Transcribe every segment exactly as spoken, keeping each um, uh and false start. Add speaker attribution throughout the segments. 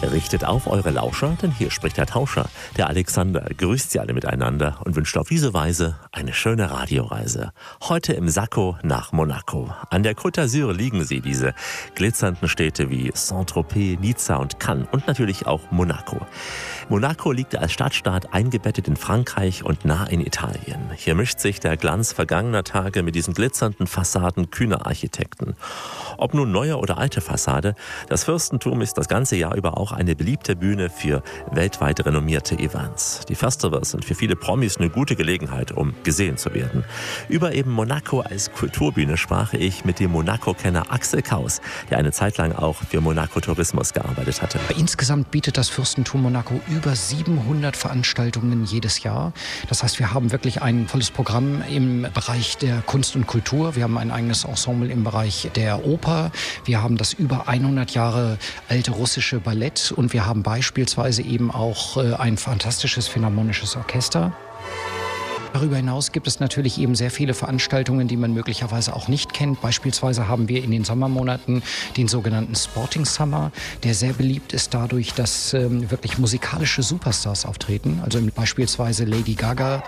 Speaker 1: Richtet auf eure Lauscher, denn hier spricht der Tauscher. Der Alexander grüßt sie alle miteinander und wünscht auf diese Weise eine schöne Radioreise. Heute im Sakko nach Monaco. An der Côte d'Azur liegen sie, diese glitzernden Städte wie Saint-Tropez, Nizza und Cannes und natürlich auch Monaco. Monaco liegt als Stadtstaat eingebettet in Frankreich und nah in Italien. Hier mischt sich der Glanz vergangener Tage mit diesen glitzernden Fassaden kühner Architekten. Ob nun neue oder alte Fassade, das Fürstentum ist das ganze Jahr über auch eine beliebte Bühne für weltweit renommierte Events. Die Festivals sind für viele Promis eine gute Gelegenheit, um gesehen zu werden. Über eben Monaco als Kulturbühne sprach ich mit dem Monaco-Kenner Axel Kaus, der eine Zeit lang auch für Monaco Tourismus gearbeitet hatte.
Speaker 2: Insgesamt bietet das Fürstentum Monaco über siebenhundert Veranstaltungen jedes Jahr. Das heißt, wir haben wirklich ein volles Programm im Bereich der Kunst und Kultur. Wir haben ein eigenes Ensemble im Bereich der Oper. Wir haben das über hundert Jahre alte russische Ballett und wir haben beispielsweise eben auch ein fantastisches philharmonisches Orchester. Darüber hinaus gibt es natürlich eben sehr viele Veranstaltungen, die man möglicherweise auch nicht kennt. Beispielsweise haben wir in den Sommermonaten den sogenannten Sporting Summer, der sehr beliebt ist dadurch, dass ähm, wirklich musikalische Superstars auftreten. Also beispielsweise Lady Gaga.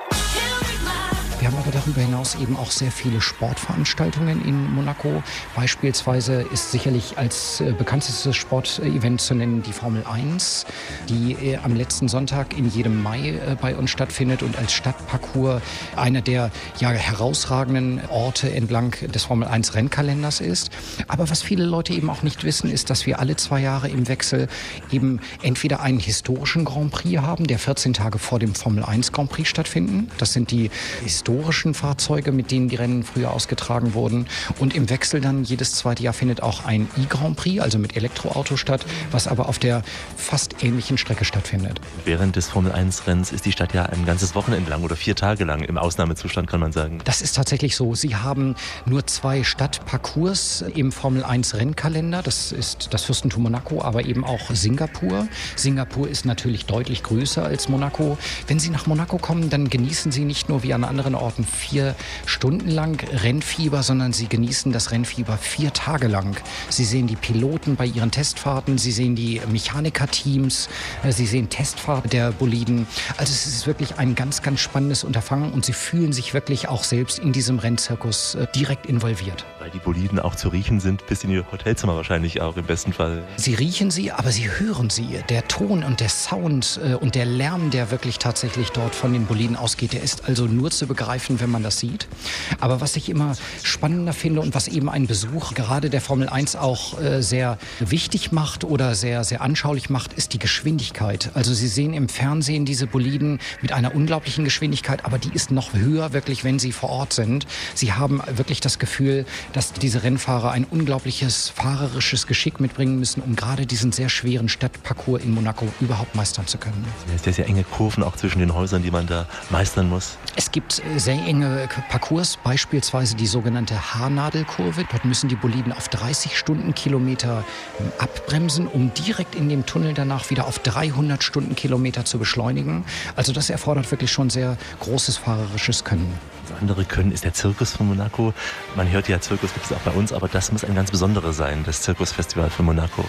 Speaker 2: Wir haben aber darüber hinaus eben auch sehr viele Sportveranstaltungen in Monaco. Beispielsweise ist sicherlich als äh, bekanntestes Sportevent zu nennen die Formel eins, die äh, am letzten Sonntag in jedem Mai äh, bei uns stattfindet und als Stadtparcours einer der ja, herausragenden Orte entlang des Formel eins Rennkalenders ist. Aber was viele Leute eben auch nicht wissen, ist, dass wir alle zwei Jahre im Wechsel eben entweder einen historischen Grand Prix haben, der vierzehn Tage vor dem Formel eins Grand Prix stattfinden. Das sind die historischen historischen Fahrzeuge, mit denen die Rennen früher ausgetragen wurden. Und im Wechsel dann jedes zweite Jahr findet auch ein E-Grand Prix, also mit Elektroauto statt, was aber auf der fast ähnlichen Strecke stattfindet.
Speaker 1: Während des Formel eins Rennens ist die Stadt ja ein ganzes Wochenende lang oder vier Tage lang im Ausnahmezustand, kann man sagen.
Speaker 2: Das ist tatsächlich so. Sie haben nur zwei Stadtparcours im Formel eins Rennkalender. Das ist das Fürstentum Monaco, aber eben auch Singapur. Singapur ist natürlich deutlich größer als Monaco. Wenn Sie nach Monaco kommen, dann genießen Sie nicht nur wie an anderen Orten vier Stunden lang Rennfieber, sondern Sie genießen das Rennfieber vier Tage lang. Sie sehen die Piloten bei ihren Testfahrten, Sie sehen die Mechanikerteams, Sie sehen Testfahrten der Boliden. Also es ist wirklich ein ganz, ganz spannendes Unterfangen und Sie fühlen sich wirklich auch selbst in diesem Rennzirkus direkt involviert.
Speaker 1: Weil die Boliden auch zu riechen sind, bis in Ihr Hotelzimmer wahrscheinlich auch im besten Fall.
Speaker 2: Sie riechen sie, aber Sie hören sie. Der Ton und der Sound und der Lärm, der wirklich tatsächlich dort von den Boliden ausgeht, der ist also nur zu begreifen, wenn man das sieht. Aber was ich immer spannender finde und was eben einen Besuch gerade der Formel eins auch äh, sehr wichtig macht oder sehr, sehr anschaulich macht, ist die Geschwindigkeit. Also Sie sehen im Fernsehen diese Boliden mit einer unglaublichen Geschwindigkeit, aber die ist noch höher wirklich, wenn Sie vor Ort sind. Sie haben wirklich das Gefühl, dass diese Rennfahrer ein unglaubliches fahrerisches Geschick mitbringen müssen, um gerade diesen sehr schweren Stadtparcours in Monaco überhaupt meistern zu können.
Speaker 1: Es sind sehr enge Kurven auch zwischen den Häusern, die man da meistern muss.
Speaker 2: Es gibt sehr enge Parcours, beispielsweise die sogenannte Haarnadelkurve. Dort müssen die Boliden auf dreißig Stundenkilometer abbremsen, um direkt in dem Tunnel danach wieder auf dreihundert Stundenkilometer zu beschleunigen. Also das erfordert wirklich schon sehr großes fahrerisches Können.
Speaker 1: Das andere Können ist der Zirkus von Monaco. Man hört ja, Zirkus gibt es auch bei uns, aber das muss ein ganz besonderer sein, das Zirkusfestival von Monaco.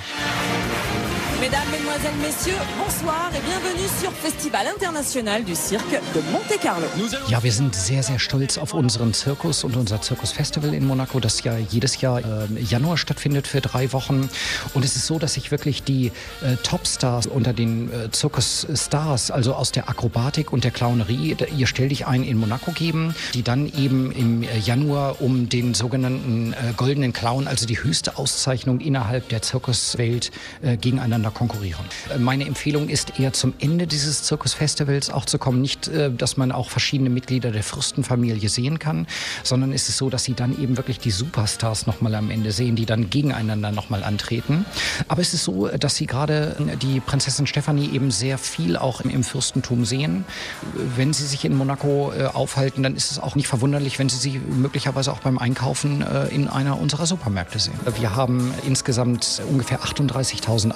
Speaker 3: Mesdames, Mesdemoiselles, Messieurs, bonsoir et bienvenue sur Festival International du Cirque de Monte Carlo.
Speaker 2: Ja, wir sind sehr, sehr stolz auf unseren Zirkus und unser Zirkusfestival in Monaco, das ja jedes Jahr äh, Januar stattfindet für drei Wochen. Und es ist so, dass sich wirklich die äh, Topstars unter den äh, Zirkusstars, also aus der Akrobatik und der Clownerie, ihr Stell dich ein in Monaco geben, die dann eben im äh, Januar um den sogenannten äh, Goldenen Clown, also die höchste Auszeichnung innerhalb der Zirkuswelt, äh, gegeneinander konkurrieren. Meine Empfehlung ist eher zum Ende dieses Zirkusfestivals auch zu kommen. Nicht, dass man auch verschiedene Mitglieder der Fürstenfamilie sehen kann, sondern ist es so, dass sie dann eben wirklich die Superstars nochmal am Ende sehen, die dann gegeneinander nochmal antreten. Aber es ist so, dass sie gerade die Prinzessin Stefanie eben sehr viel auch im Fürstentum sehen. Wenn sie sich in Monaco aufhalten, dann ist es auch nicht verwunderlich, wenn sie sie möglicherweise auch beim Einkaufen in einer unserer Supermärkte sehen. Wir haben insgesamt ungefähr achtunddreißigtausend Einwohner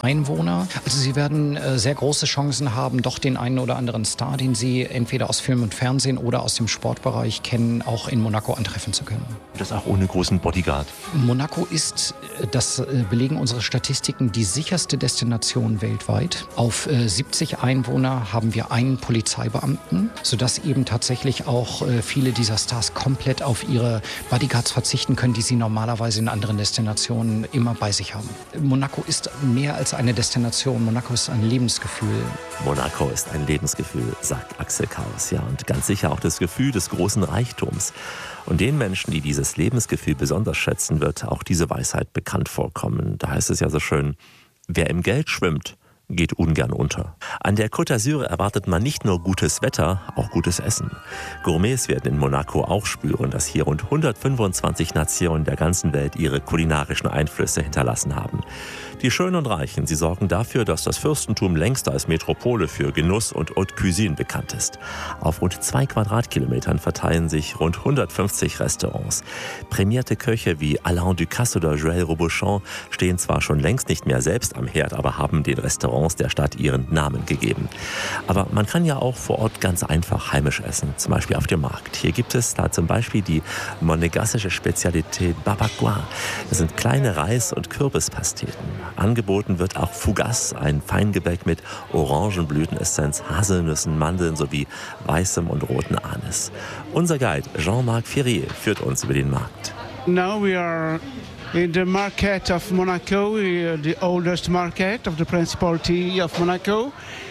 Speaker 2: Einwohner. Also Sie werden äh, sehr große Chancen haben, doch den einen oder anderen Star, den Sie entweder aus Film und Fernsehen oder aus dem Sportbereich kennen, auch in Monaco antreffen zu können.
Speaker 1: Das auch ohne großen Bodyguard.
Speaker 2: Monaco ist, das belegen unsere Statistiken, die sicherste Destination weltweit. Auf äh, siebzig Einwohner haben wir einen Polizeibeamten, sodass eben tatsächlich auch äh, viele dieser Stars komplett auf ihre Bodyguards verzichten können, die sie normalerweise in anderen Destinationen immer bei sich haben. Monaco ist mehr als eine Destination. Monaco ist ein Lebensgefühl.
Speaker 1: Monaco ist ein Lebensgefühl, sagt Axel Kaus. Ja, und ganz sicher auch das Gefühl des großen Reichtums. Und den Menschen, die dieses Lebensgefühl besonders schätzen, wird auch diese Weisheit bekannt vorkommen. Da heißt es ja so schön, wer im Geld schwimmt, geht ungern unter. An der Côte d'Azur erwartet man nicht nur gutes Wetter, auch gutes Essen. Gourmets werden in Monaco auch spüren, dass hier rund hundertfünfundzwanzig Nationen der ganzen Welt ihre kulinarischen Einflüsse hinterlassen haben. Die Schönen und Reichen, sie sorgen dafür, dass das Fürstentum längst als Metropole für Genuss und Haute Cuisine bekannt ist. Auf rund zwei Quadratkilometern verteilen sich rund hundertfünfzig Restaurants. Prämierte Köche wie Alain Ducasse oder Joël Robuchon stehen zwar schon längst nicht mehr selbst am Herd, aber haben den Restaurants der Stadt ihren Namen gegeben. Aber man kann ja auch vor Ort ganz einfach heimisch essen, zum Beispiel auf dem Markt. Hier gibt es da zum Beispiel die monegassische Spezialität Barbacoa. Das sind kleine Reis- und Kürbispasteten. Angeboten wird auch Fougasse, ein Feingebäck mit Orangenblütenessenz, Haselnüssen, Mandeln sowie weißem und roten Anis. Unser Guide Jean-Marc Ferrier führt uns über den Markt.
Speaker 4: Now we are in the market of Monaco, the oldest market of the Principality of Monaco.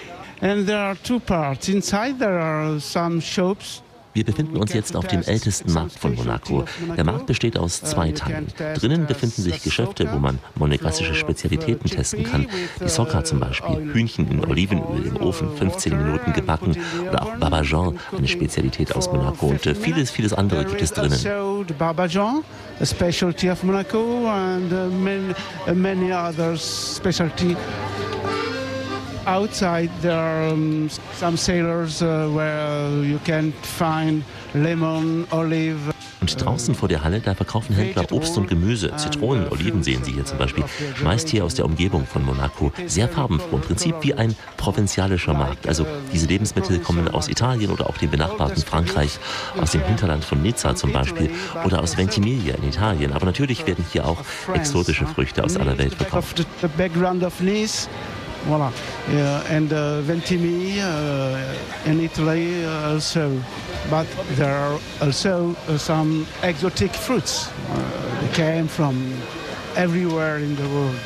Speaker 4: And there are two parts. Inside there are some shops.
Speaker 1: Wir befinden uns jetzt auf dem ältesten Markt von Monaco. Der Markt besteht aus zwei Teilen. Drinnen befinden sich Geschäfte, wo man monegassische Spezialitäten testen kann. Die Socca zum Beispiel, Hühnchen in Olivenöl im Ofen, fünfzehn Minuten gebacken. Oder auch Barbajan, eine Spezialität aus Monaco. Und vieles, vieles andere gibt es drinnen.
Speaker 4: A specialty of Monaco and uh, many, uh, many other specialty. Outside there are um, some cellars uh, where you can find lemon, olive.
Speaker 1: Und draußen vor der Halle, da verkaufen Händler Obst und Gemüse. Zitronen, Oliven sehen Sie hier zum Beispiel. Meist hier aus der Umgebung von Monaco. Sehr farbenfroh, im Prinzip wie ein provinzialischer Markt. Also diese Lebensmittel kommen aus Italien oder auch dem benachbarten Frankreich, aus dem Hinterland von Nizza zum Beispiel oder aus Ventimiglia in Italien. Aber natürlich werden hier auch exotische Früchte aus aller Welt verkauft.
Speaker 4: Voilà, yeah, and uh, Ventimiglia uh, in Italy uh, also, but there are also uh, some exotic fruits. Uh, they came from everywhere in the world.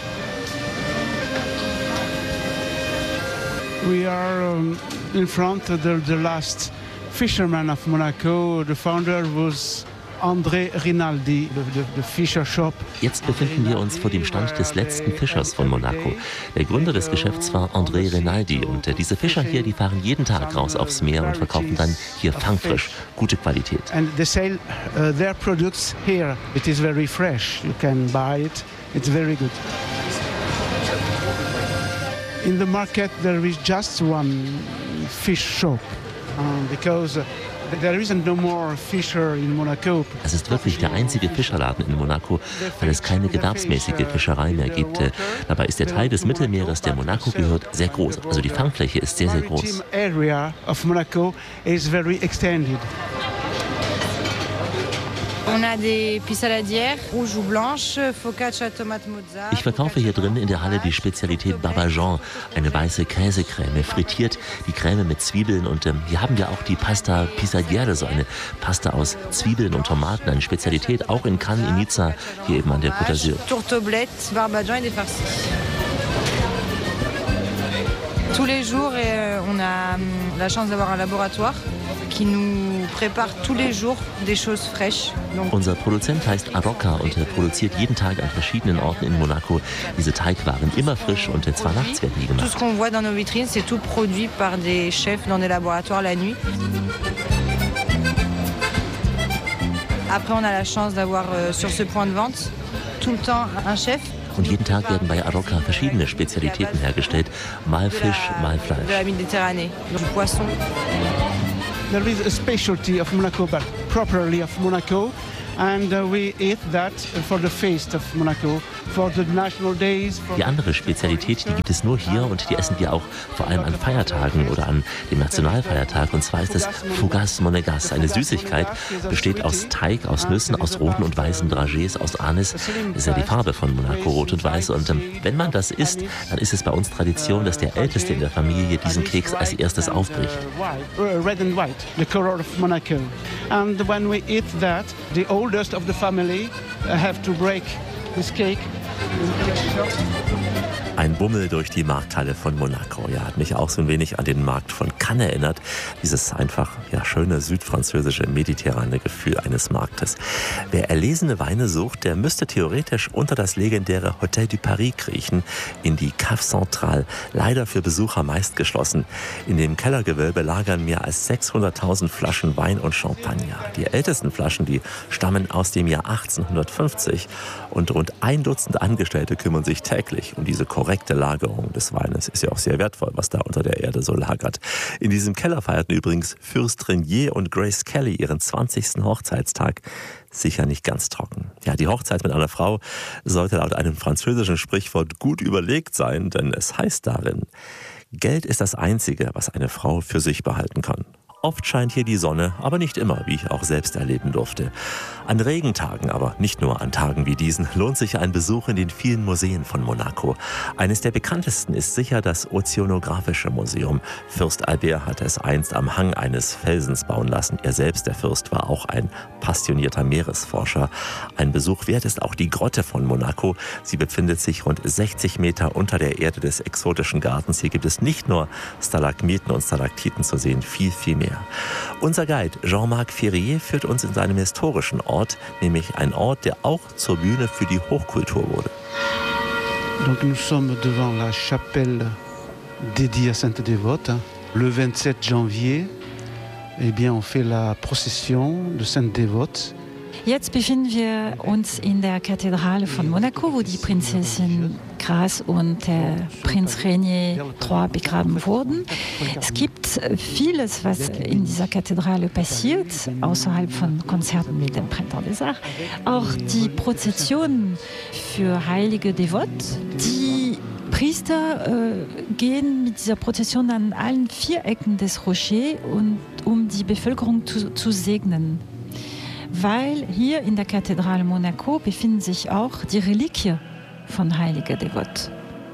Speaker 4: We are um, in front of the, the last fisherman of Monaco. The founder was André Rinaldi, the, the, the fisher shop.
Speaker 1: Jetzt befinden wir uns vor dem Stand des letzten Fischers von Monaco. Der Gründer des Geschäfts war André Rinaldi und äh, diese Fischer hier, die fahren jeden Tag raus aufs Meer und verkaufen dann hier fangfrisch, gute Qualität.
Speaker 4: And they sell uh, their products here. It is very fresh. You can buy it. It's very good. In the market there is just one fish shop um, because uh, there isn't no more fisher in Monaco.
Speaker 1: Es ist wirklich der einzige Fischerladen in Monaco, weil es keine gewerbsmäßige Fischerei mehr gibt. Dabei ist der Teil des Mittelmeeres, der Monaco gehört, sehr groß. Also die Fangfläche ist sehr, sehr groß.
Speaker 4: Area of Monaco is very extended.
Speaker 1: Ich verkaufe hier drin in der Halle die Spezialität Barbajan, eine weiße Käsecreme, frittiert die Creme mit Zwiebeln und ähm, hier haben wir auch die Pasta Pisadiere, so eine Pasta aus Zwiebeln und Tomaten, eine Spezialität auch in Cannes, in Nizza, hier eben an der Côte d'Azur.
Speaker 5: Tous les jours, et on a la chance d'avoir un laboratoire qui nous prépare tous les jours des choses fraîches.
Speaker 1: Donc Unser Produzent heißt Aroca und er produziert jeden Tag an verschiedenen Orten in Monaco diese Teigwaren, immer frisch und zwar nachts werden die gemacht.
Speaker 5: Tout ce qu'on voit dans nos vitrines, c'est tout produit par des chefs dans des laboratoires la nuit. Après, on a la chance d'avoir euh, sur ce point de vente tout le temps un chef.
Speaker 1: Und jeden Tag werden bei Aroca verschiedene Spezialitäten hergestellt. Mal Fisch, mal Fleisch.
Speaker 5: De la Méditerranée, du poisson.
Speaker 4: There is a specialty of Monaco, but properly of Monaco. And uh, we eat that for the feast of Monaco, for the national days. For
Speaker 1: die andere Spezialität, die gibt es nur hier und die essen wir auch vor allem an Feiertagen oder an dem Nationalfeiertag. Und zwar ist es Fougasse Monégasque, eine Süßigkeit, besteht aus Teig, aus Nüssen, aus roten und weißen Dragés, aus Anis. Das ist ja die Farbe von Monaco, rot und weiß. Und ähm, wenn man das isst, dann ist es bei uns Tradition, dass der Älteste in der Familie diesen Keks als erstes aufbricht.
Speaker 4: Red and white, the color of Monaco. And when we eat that, the oldest of the family have to break this cake.
Speaker 1: Ein Bummel durch die Markthalle von Monaco. Ja, hat mich auch so ein wenig an den Markt von Cannes erinnert. Dieses einfach ja, schöne südfranzösische, mediterrane Gefühl eines Marktes. Wer erlesene Weine sucht, der müsste theoretisch unter das legendäre Hotel du Paris kriechen, in die Cave Centrale. Leider für Besucher meist geschlossen. In dem Kellergewölbe lagern mehr als sechshunderttausend Flaschen Wein und Champagner. Die ältesten Flaschen, die stammen aus dem Jahr achtzehnhundertfünfzig. Und rund ein Dutzend Angestellte kümmern sich täglich um diese korrekte Lagerung des Weines. Ist ja auch sehr wertvoll, was da unter der Erde so lagert. In diesem Keller feierten übrigens Fürst Renier und Grace Kelly ihren zwanzigsten Hochzeitstag. Sicher nicht ganz trocken. Ja, die Hochzeit mit einer Frau sollte laut einem französischen Sprichwort gut überlegt sein, denn es heißt darin, Geld ist das Einzige, was eine Frau für sich behalten kann. Oft scheint hier die Sonne, aber nicht immer, wie ich auch selbst erleben durfte. An Regentagen, aber nicht nur an Tagen wie diesen, lohnt sich ein Besuch in den vielen Museen von Monaco. Eines der bekanntesten ist sicher das Ozeanographische Museum. Fürst Albert hatte es einst am Hang eines Felsens bauen lassen. Er selbst, der Fürst, war auch ein passionierter Meeresforscher. Ein Besuch wert ist auch die Grotte von Monaco. Sie befindet sich rund sechzig Meter unter der Erde des exotischen Gartens. Hier gibt es nicht nur Stalagmiten und Stalaktiten zu sehen, viel, viel mehr. Unser Guide Jean-Marc Ferrier führt uns in seinem historischen Ort, nämlich ein Ort, der auch zur Bühne für die Hochkultur wurde.
Speaker 4: Donc nous sommes devant la chapelle dédiée à Sainte Dévote. Le vingt-sept janvier, eh bien, on fait la procession de Sainte Dévote.
Speaker 6: Jetzt befinden wir uns in der Kathedrale von Monaco, wo die Prinzessin Grace und der Prinz Renier drei begraben wurden. Es gibt vieles, was in dieser Kathedrale passiert, außerhalb von Konzerten mit dem Printemps des Arts. Auch die Prozessionen für heilige Devote, die Priester äh, gehen mit dieser Prozession an allen vier Ecken des Rochers, und, um die Bevölkerung zu, zu segnen. Weil hier in der Kathedrale Monaco befinden sich auch die Reliquien von heiliger Devote.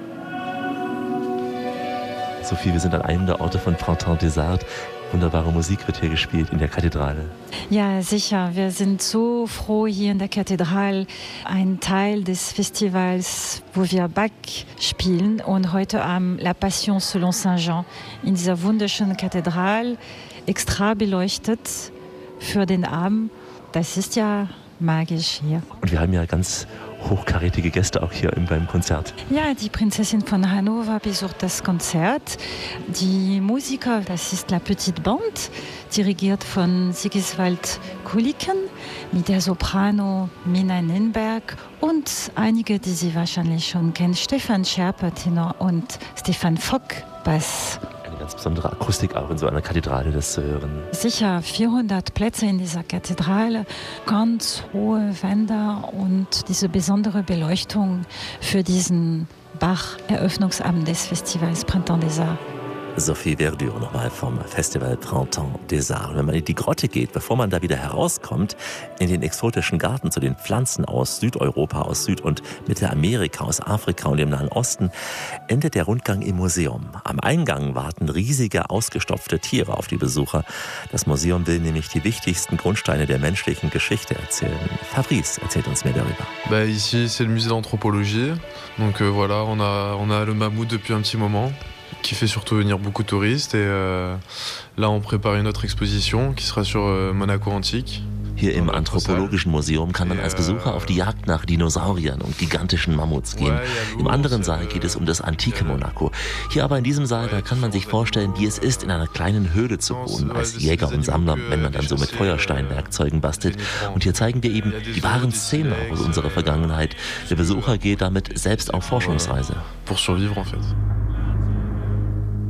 Speaker 1: Sophie, wir sind an einem der Orte von Printemps des Arts. Wunderbare Musik wird hier gespielt in der Kathedrale.
Speaker 6: Ja, sicher. Wir sind so froh, hier in der Kathedrale ein Teil des Festivals, wo wir Bach spielen, und heute Abend La Passion selon Saint Jean in dieser wunderschönen Kathedrale, extra beleuchtet für den Abend. Das ist ja magisch hier.
Speaker 1: Und wir haben ja ganz hochkarätige Gäste auch hier beim Konzert.
Speaker 6: Ja, die Prinzessin von Hannover besucht das Konzert. Die Musiker, das ist La Petite Bande, dirigiert von Sigiswald Kuliken, mit der Soprano Mina Ninberg und einige, die Sie wahrscheinlich schon kennen, Stefan Scherper, Tenor, und Stefan Fock, Bass.
Speaker 1: Eine ganz besondere Akustik auch in so einer Kathedrale, das zu hören.
Speaker 6: Sicher, vierhundert Plätze in dieser Kathedrale, ganz hohe Wände und diese besondere Beleuchtung für diesen Bach-Eröffnungsabend des Festivals Printemps des Arts.
Speaker 1: Sophie Verdure nochmal vom Festival Printemps des Arts. Wenn man in die Grotte geht, bevor man da wieder herauskommt, in den exotischen Garten zu den Pflanzen aus Südeuropa, aus Süd- und Mittelamerika, aus Afrika und dem Nahen Osten, endet der Rundgang im Museum. Am Eingang warten riesige, ausgestopfte Tiere auf die Besucher. Das Museum will nämlich die wichtigsten Grundsteine der menschlichen Geschichte erzählen. Fabrice erzählt uns mehr darüber.
Speaker 7: Bah, ici, c'est le musée d'anthropologie. Donc euh, voilà, on a, on a le mammouth depuis un petit moment, qui fait surtout venir beaucoup de touristes. Et euh, là, on prépare une autre exposition qui sera sur euh, Monaco antique.
Speaker 1: Hier im Anthropologischen Museum kann man als Besucher auf die Jagd nach Dinosauriern und gigantischen Mammuts gehen. Im anderen Saal geht es um das antike Monaco. Hier aber in diesem Saal, da kann man sich vorstellen, wie es ist, in einer kleinen Höhle zu wohnen, als Jäger und Sammler, wenn man dann so mit Feuersteinwerkzeugen bastelt. Und hier zeigen wir eben die wahren Szenen aus unserer Vergangenheit. Der Besucher geht damit selbst auf Forschungsreise.
Speaker 7: Pour survivre en fait.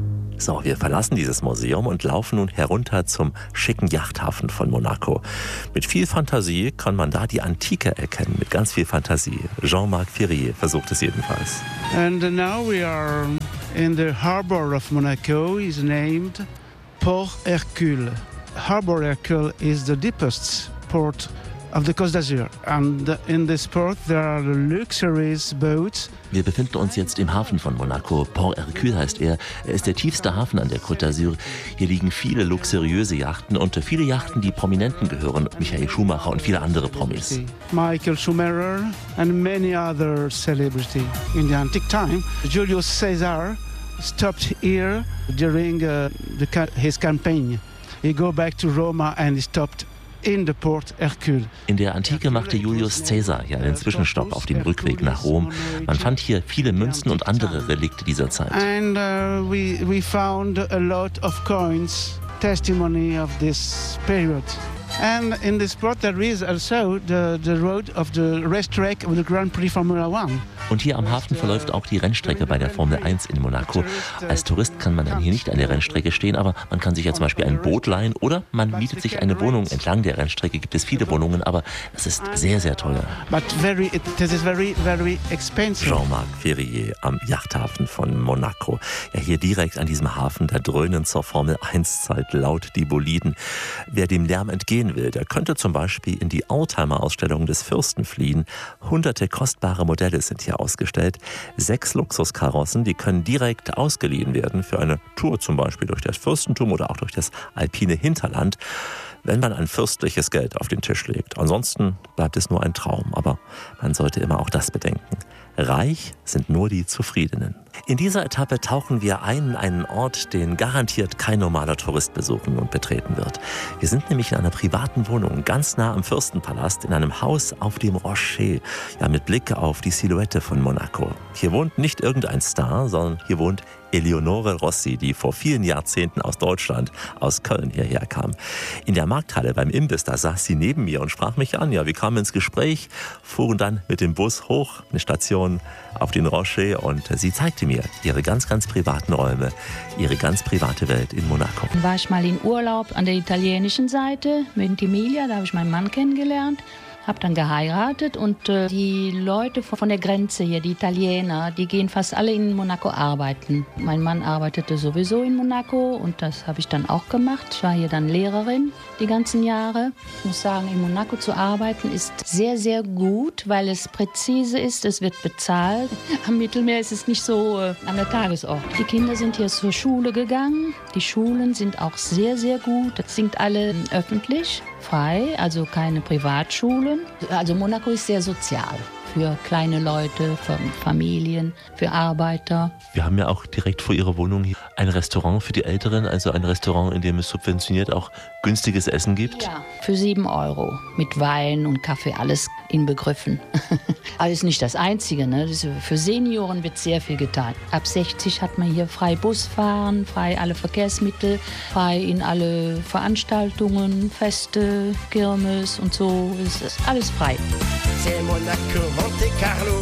Speaker 1: So, wir verlassen dieses Museum und laufen nun herunter zum schicken Yachthafen von Monaco. Mit viel Fantasie kann man da die Antike erkennen, mit ganz viel Fantasie. Jean-Marc Ferrier versucht es jedenfalls.
Speaker 4: And now we are in the harbor of Monaco. Is named Port Hercule. Harbor Hercule is the deepest port of the Côte d'Azur. And in this port there are luxurious boats.
Speaker 1: Wir befinden uns jetzt im Hafen von Monaco. Port Hercule heißt er. Er ist der tiefste Hafen an der Côte d'Azur. Hier liegen viele luxuriöse Yachten und viele Yachten, die Prominenten gehören. Michael Schumacher und viele andere Promis.
Speaker 4: Michael Schumacher and many other celebrities. In the antique time, Julius Caesar stopped here during uh, the, his campaign. He go back to Roma and he stopped in the Port Hercule.
Speaker 1: In der Antike machte Julius Caesar hier einen Zwischenstopp auf dem Rückweg nach Rom. Man fand hier viele Münzen und andere Relikte dieser Zeit.
Speaker 4: And uh, we we found a lot of coins, testimony of this period. And in this port there is also the, the road of the racetrack of the Grand Prix Formula One.
Speaker 1: Und hier am Hafen verläuft auch die Rennstrecke bei der Formel eins in Monaco. Als Tourist kann man dann hier nicht an der Rennstrecke stehen, aber man kann sich ja zum Beispiel ein Boot leihen oder man mietet sich eine Wohnung. Entlang der Rennstrecke gibt es viele Wohnungen, aber es ist sehr, sehr teuer.
Speaker 4: But very, it, this is very, very expensive.
Speaker 1: Jean-Marc Ferrier am Yachthafen von Monaco. Ja, hier direkt an diesem Hafen, da dröhnen zur Formel eins Zeit laut die Boliden. Wer dem Lärm entgehen will, der könnte zum Beispiel in die Oldtimer-Ausstellung des Fürsten fliehen. Hunderte kostbare Modelle sind hier ausgestellt. Sechs Luxuskarossen, die können direkt ausgeliehen werden für eine Tour zum Beispiel durch das Fürstentum oder auch durch das alpine Hinterland, wenn man ein fürstliches Geld auf den Tisch legt. Ansonsten bleibt es nur ein Traum, aber man sollte immer auch das bedenken. Reich sind nur die Zufriedenen. In dieser Etappe tauchen wir ein in einen Ort, den garantiert kein normaler Tourist besuchen und betreten wird. Wir sind nämlich in einer privaten Wohnung, ganz nah am Fürstenpalast, in einem Haus auf dem Rocher, ja, mit Blick auf die Silhouette von Monaco. Hier wohnt nicht irgendein Star, sondern hier wohnt Eleonore Rossi, die vor vielen Jahrzehnten aus Deutschland, aus Köln hierher kam. In der Markthalle beim Imbiss, da saß sie neben mir und sprach mich an. Ja, wir kamen ins Gespräch, fuhren dann mit dem Bus hoch, eine Station auf den Rocher, und sie zeigte mir ihre ganz, ganz privaten Räume, ihre ganz private Welt in Monaco.
Speaker 8: Dann war ich mal in Urlaub an der italienischen Seite mit Ventimiglia, da habe ich meinen Mann kennengelernt. Habe dann geheiratet und äh, die Leute von der Grenze hier, die Italiener, die gehen fast alle in Monaco arbeiten. Mein Mann arbeitete sowieso in Monaco und das habe ich dann auch gemacht. Ich war hier dann Lehrerin die ganzen Jahre. Ich muss sagen, in Monaco zu arbeiten ist sehr, sehr gut, weil es präzise ist, es wird bezahlt. Am Mittelmeer ist es nicht so äh, an der Tagesordnung. Die Kinder sind hier zur Schule gegangen. Die Schulen sind auch sehr, sehr gut. Das sind alle äh, öffentlich, frei, also keine Privatschulen. Also Monaco ist sehr sozial für kleine Leute, für Familien, für Arbeiter.
Speaker 1: Wir haben ja auch direkt vor Ihrer Wohnung hier ein Restaurant für die Älteren, also ein Restaurant, in dem es subventioniert auch günstiges Essen gibt.
Speaker 8: Ja, für sieben Euro mit Wein und Kaffee, alles inbegriffen. Aber das ist nicht das Einzige, ne? Das ist, für Senioren wird sehr viel getan. Ab sechzig hat man hier frei Busfahren, frei alle Verkehrsmittel, frei in alle Veranstaltungen, Feste, Kirmes und so. Es ist alles frei.
Speaker 9: C'est Monaco, Monte Carlo.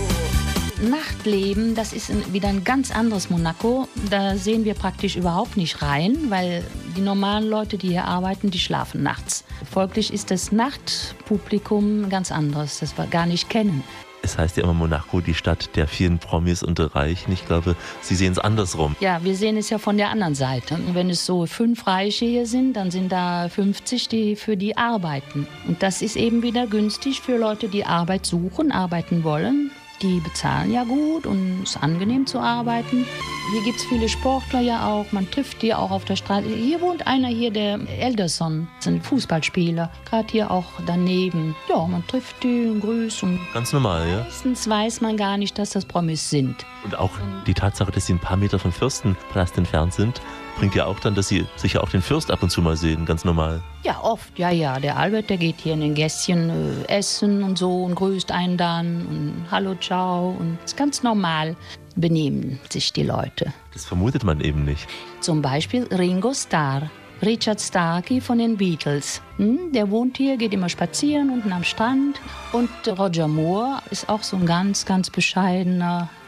Speaker 8: Nachtleben, das ist wieder ein ganz anderes Monaco. Da sehen wir praktisch überhaupt nicht rein, weil die normalen Leute, die hier arbeiten, die schlafen nachts. Folglich ist das Nachtpublikum ganz anderes, das wir gar nicht kennen.
Speaker 1: Es heißt ja immer Monaco, die Stadt der vielen Promis und der Reichen. Ich glaube, Sie sehen es andersrum.
Speaker 8: Ja, wir sehen es ja von der anderen Seite. Und wenn es so fünf Reiche hier sind, dann sind da fünfzig, die für die arbeiten. Und das ist eben wieder günstig für Leute, die Arbeit suchen, arbeiten wollen. Die bezahlen ja gut und es ist angenehm zu arbeiten. Hier gibt es viele Sportler ja auch. Man trifft die auch auf der Straße. Hier wohnt einer hier, der Elderson, ist ein Fußballspieler. Gerade hier auch daneben. Ja, man trifft die und grüßt. Und
Speaker 1: ganz normal, ja?
Speaker 8: Meistens weiß man gar nicht, dass das Promis sind.
Speaker 1: Und auch die Tatsache, dass sie ein paar Meter vom Fürstenpalast entfernt sind, bringt ja auch dann, dass Sie sicher auch den Fürst ab und zu mal sehen, ganz normal.
Speaker 8: Ja, oft, ja, ja. Der Albert, der geht hier in den Gässchen äh, essen und so und grüßt einen dann und hallo, ciao. Und es ist ganz normal, benehmen sich die Leute.
Speaker 1: Das vermutet man eben nicht.
Speaker 8: Zum Beispiel Ringo Starr, Richard Starkey von den Beatles. Hm, der wohnt hier, geht immer spazieren unten am Strand. Und Roger Moore ist auch so ein ganz, ganz bescheidener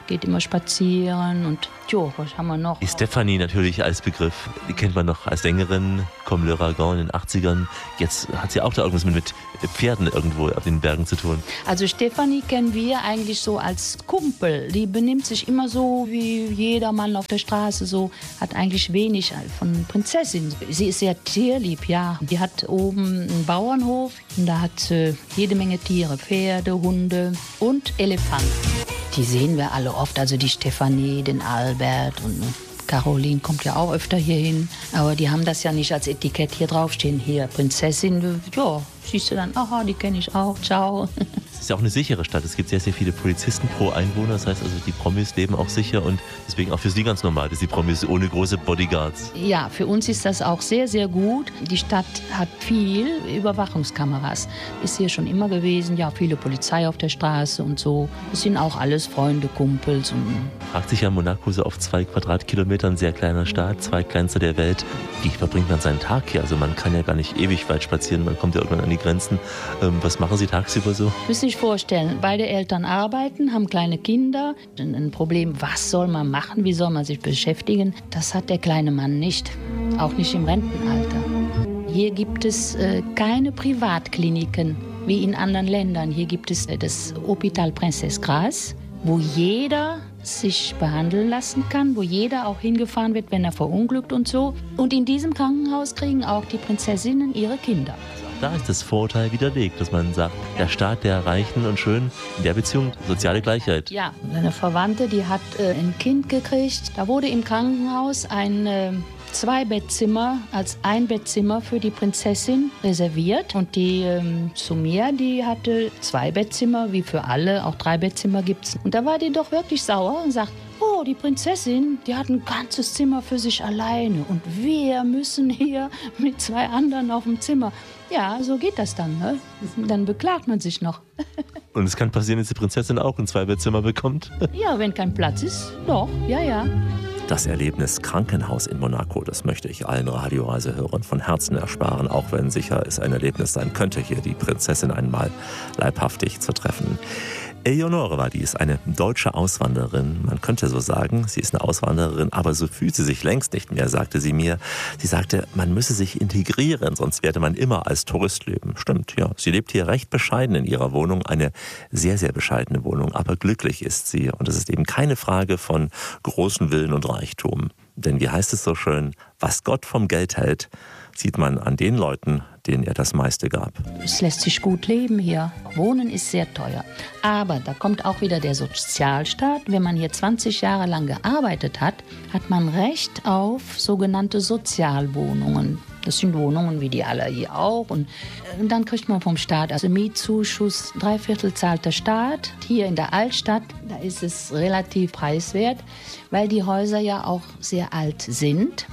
Speaker 8: geht immer spazieren und jo, was haben wir noch?
Speaker 1: Die Stefanie natürlich als Begriff, die kennt man noch als Sängerin, Comme le Ragon in den achtzigern. Jetzt hat sie auch da irgendwas mit, mit Pferden irgendwo auf den Bergen zu tun.
Speaker 8: Also Stefanie kennen wir eigentlich so als Kumpel. Die benimmt sich immer so wie jeder Mann auf der Straße, so hat eigentlich wenig von Prinzessin. Sie ist sehr tierlieb, ja. Die hat oben einen Bauernhof und da hat äh, jede Menge Tiere, Pferde, Hunde und Elefanten. Die sehen wir alle oft, also die Stefanie, den Albert und Caroline kommt ja auch öfter hier hin. Aber die haben das ja nicht als Etikett hier draufstehen. Hier, Prinzessin, ja, siehst du dann, aha, die kenne ich auch, ciao.
Speaker 1: Es ist ja auch eine sichere Stadt. Es gibt sehr, sehr viele Polizisten pro Einwohner. Das heißt also, die Promis leben auch sicher und deswegen auch für sie ganz normal, dass die Promis ohne große Bodyguards.
Speaker 8: Ja, für uns ist das auch sehr, sehr gut. Die Stadt hat viel Überwachungskameras. Ist hier schon immer gewesen. Ja, viele Polizei auf der Straße und so. Das sind auch alles Freunde, Kumpels. Und
Speaker 1: fragt sich ja Monaco so auf zwei Quadratkilometern, sehr kleiner Staat, Zweigrenze der Welt. Wie verbringt man seinen Tag hier? Also man kann ja gar nicht ewig weit spazieren. Man kommt ja irgendwann an die Grenzen. Ähm, was machen Sie tagsüber so?
Speaker 8: Müssen sich vorstellen, beide Eltern arbeiten, haben kleine Kinder. Ein Problem, was soll man machen, wie soll man sich beschäftigen, das hat der kleine Mann nicht, auch nicht im Rentenalter. Hier gibt es äh, keine Privatkliniken wie in anderen Ländern. Hier gibt es äh, das Hôpital Princesse Grace, wo jeder sich behandeln lassen kann, wo jeder auch hingefahren wird, wenn er verunglückt und so. Und in diesem Krankenhaus kriegen auch die Prinzessinnen ihre Kinder.
Speaker 1: Da ist das Vorurteil widerlegt, dass man sagt, der Staat der Reichen und Schönen, in der Beziehung soziale Gleichheit.
Speaker 8: Ja, eine Verwandte, die hat äh, ein Kind gekriegt. Da wurde im Krankenhaus ein äh, Zwei-Bettzimmer als Einbettzimmer für die Prinzessin reserviert. Und die ähm, Sumia, die hatte zwei Bettzimmer, wie für alle, auch drei Bettzimmer gibt's. Und da war die doch wirklich sauer und sagt, oh, die Prinzessin, die hat ein ganzes Zimmer für sich alleine und wir müssen hier mit zwei anderen auf dem Zimmer. Ja, so geht das dann, ne? Dann beklagt man sich noch.
Speaker 1: Und es kann passieren, dass die Prinzessin auch ein Zwei-Bettzimmer bekommt?
Speaker 8: Ja, wenn kein Platz ist, doch, ja, ja.
Speaker 1: Das Erlebnis Krankenhaus in Monaco, das möchte ich allen Radioreisehörern von Herzen ersparen, auch wenn sicher es ein Erlebnis sein könnte, hier die Prinzessin einmal leibhaftig zu treffen. Eleonore war dies, eine deutsche Auswandererin. Man könnte so sagen, sie ist eine Auswandererin, aber so fühlt sie sich längst nicht mehr, sagte sie mir. Sie sagte, man müsse sich integrieren, sonst werde man immer als Tourist leben. Stimmt, ja. Sie lebt hier recht bescheiden in ihrer Wohnung, eine sehr, sehr bescheidene Wohnung, aber glücklich ist sie. Und es ist eben keine Frage von großen Willen und Reichtum. Denn wie heißt es so schön, was Gott vom Geld hält, sieht man an den Leuten, denen er das meiste gab.
Speaker 8: Es lässt sich gut leben hier. Wohnen ist sehr teuer. Aber da kommt auch wieder der Sozialstaat. Wenn man hier zwanzig Jahre lang gearbeitet hat, hat man Recht auf sogenannte Sozialwohnungen. Das sind Wohnungen wie die alle hier auch. Und dann kriegt man vom Staat also Mietzuschuss. Drei Viertel zahlt der Staat. Hier in der Altstadt, da ist es relativ preiswert, weil die Häuser ja auch sehr alt sind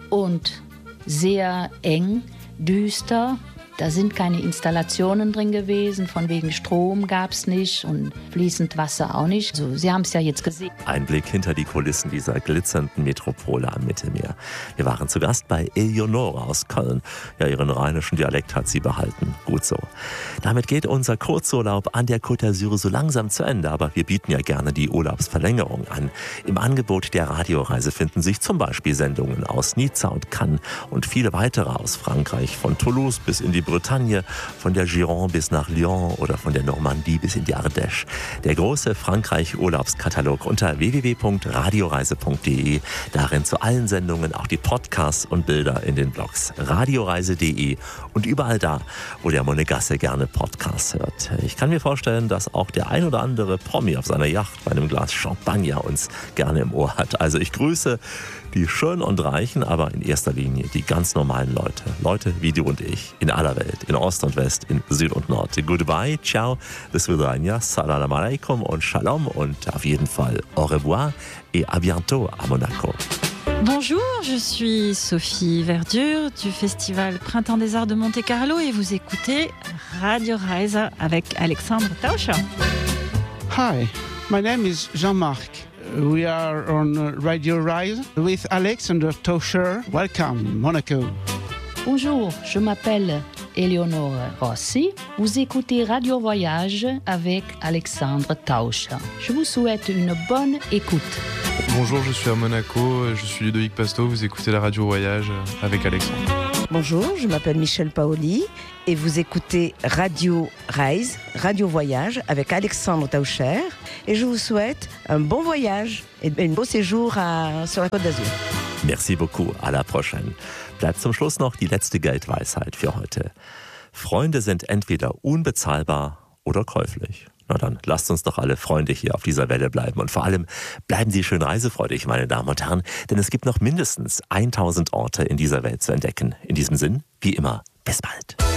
Speaker 8: und sehr eng, düster. Da sind keine Installationen drin gewesen, von wegen Strom gab es nicht und fließend Wasser auch nicht. Also, Sie haben es ja jetzt gesehen.
Speaker 1: Ein Blick hinter die Kulissen dieser glitzernden Metropole am Mittelmeer. Wir waren zu Gast bei Eleonore aus Köln. Ja, ihren rheinischen Dialekt hat sie behalten. Gut so. Damit geht unser Kurzurlaub an der Côte d'Azur so langsam zu Ende, aber wir bieten ja gerne die Urlaubsverlängerung an. Im Angebot der Radioreise finden sich zum Beispiel Sendungen aus Nizza und Cannes und viele weitere aus Frankreich, von Toulouse bis in die Bretagne, von der Gironde bis nach Lyon oder von der Normandie bis in die Ardèche. Der große Frankreich-Urlaubskatalog unter w w w punkt radioreise punkt d e. Darin zu allen Sendungen auch die Podcasts und Bilder in den Blogs radioreise punkt d e und überall da, wo der Monegasse gerne Podcasts hört. Ich kann mir vorstellen, dass auch der ein oder andere Promi auf seiner Yacht bei einem Glas Champagner uns gerne im Ohr hat. Also ich grüße die Schönen und Reichen, aber in erster Linie die ganz normalen Leute. Leute wie du und ich, in aller Welt, in Ost und West, in Süd und Nord. Goodbye, ciao, bis vidania, salam alaikum und shalom und auf jeden Fall au revoir et à bientôt à Monaco.
Speaker 6: Bonjour, je suis Sophie Verdure du Festival Printemps des Arts de Monte-Carlo et vous écoutez Radio Reise avec Alexandre Tauscher.
Speaker 4: Hi, my name is Jean-Marc. We are on Radio Rise with Alexander Tauscher. Welcome, Monaco.
Speaker 8: Bonjour, je m'appelle Eleonore Rossi. Vous écoutez Radio Voyage avec Alexandre Tauscher. Je vous souhaite une bonne écoute.
Speaker 7: Bonjour, je suis à Monaco, je suis Ludovic Pasto, vous écoutez la Radio Voyage avec Alexandre.
Speaker 10: Bonjour, je m'appelle Michel Paoli et vous écoutez Radio Reise, Radio Voyage avec Alexandre Tauscher et je vous souhaite un bon voyage et un beau séjour à, sur la Côte d'Azur.
Speaker 1: Merci beaucoup, à la prochaine. Bleibt zum Schluss noch die letzte Geldweisheit für heute. Freunde sind entweder unbezahlbar oder käuflich. Na dann, lasst uns doch alle Freunde hier auf dieser Welle bleiben. Und vor allem bleiben Sie schön reisefreudig, meine Damen und Herren. Denn es gibt noch mindestens tausend Orte in dieser Welt zu entdecken. In diesem Sinn, wie immer, bis bald.